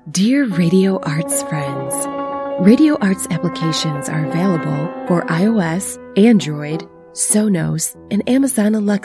Dear Radio Arts friends, Radio Arts applications are available for iOS, Android, Sonos, and Amazon Alexa